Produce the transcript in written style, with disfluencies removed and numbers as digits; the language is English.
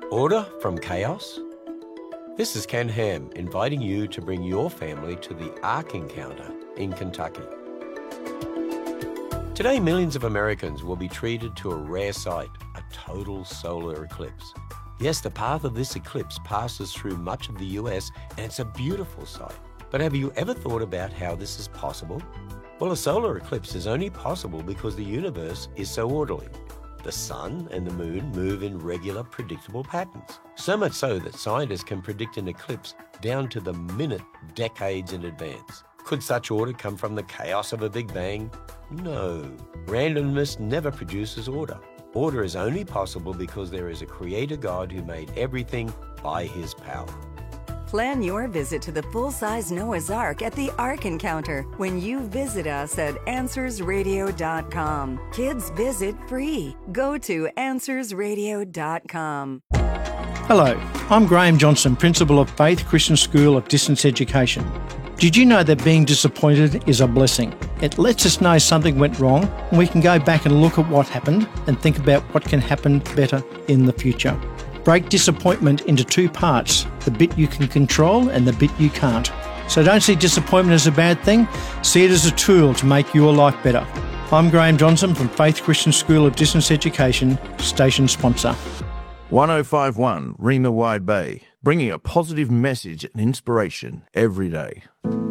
Order from chaos? This is Ken Ham inviting you to bring your family to the Ark Encounter in Kentucky. Today, millions of Americans will be treated to a rare sight, a total solar eclipse. Yes, the path of this eclipse passes through much of the US, and it's a beautiful sight. But have you ever thought about how this is possible? Well, a solar eclipse is only possible because the universe is so orderly. The sun and the moon move in regular, predictable patterns. So much so that scientists can predict an eclipse down to the minute, decades in advance. Could such order come from the chaos of a Big Bang? No. Randomness never produces order. Order is only possible because there is a creator God who made everything by his power. Plan your visit to the full-size Noah's Ark at the Ark Encounter when you visit us at AnswersRadio.com. Kids visit free. Go to AnswersRadio.com. Hello, I'm Graham Johnson, Principal of Faith Christian School of Distance Education. Did you know that being disappointed is a blessing? It lets us know something went wrong, and we can go back and look at what happened and think about what can happen better in the future. Break disappointment into two parts, the bit you can control and the bit you can't. So don't see disappointment as a bad thing, see it as a tool to make your life better. I'm Graham Johnson from Faith Christian School of Distance Education, station sponsor. 1051 Reema Wide Bay, bringing a positive message and inspiration every day.